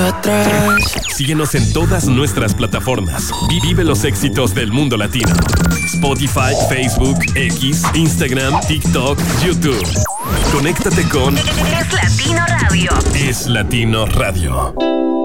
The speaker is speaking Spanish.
atrás. Síguenos en todas nuestras plataformas. Vive los éxitos del mundo latino. Spotify, Facebook, X, Instagram, TikTok, YouTube. Conéctate con Es Latino Radio. Es Latino Radio.